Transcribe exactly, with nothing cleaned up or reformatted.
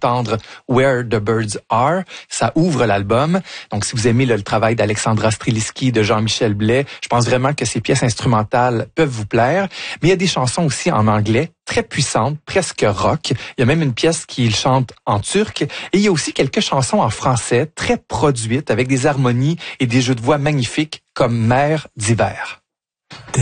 entendre Where the Birds Are. Ça ouvre l'album. Donc, si vous aimez le, le travail d'Alexandra Streliski, de Jean-Michel Blais, je pense vraiment que ces pièces instrumentales peuvent vous plaire. Mais il y a des chansons aussi en anglais, très puissantes, presque rock. Il y a même une pièce qu'il chante en turc. Et il y a aussi quelques chansons en français, très produites, avec des harmonies et des jeux de voix magnifiques, comme Mère d'hiver.